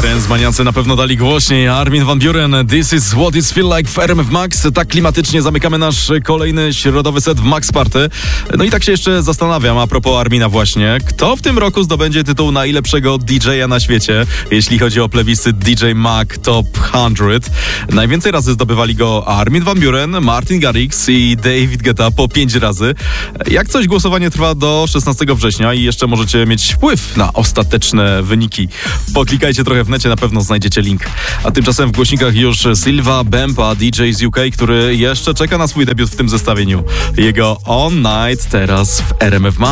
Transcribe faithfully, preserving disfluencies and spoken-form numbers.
Transmaniacy na pewno dali głośniej. Armin van Buuren, This is what it feels like w R M F Max. Tak klimatycznie zamykamy nasz kolejny środowy set w Max Party. No i tak się jeszcze zastanawiam, a propos Armina właśnie, kto w tym roku zdobędzie tytuł najlepszego D J a na świecie, jeśli chodzi o plebiscyt D J Mag Top sto. Najwięcej razy zdobywali go Armin van Buuren, Martin Garrix i David Guetta po pięć razy. Jak coś, głosowanie trwa do szesnastego września i jeszcze możecie mieć wpływ na ostateczne wyniki. Poklikajcie trochę w necie, na pewno znajdziecie link. A tymczasem w głośnikach już Silva Bempa, D J z U K, który jeszcze czeka na swój debiut w tym zestawieniu. Jego On Night teraz w R M F Max.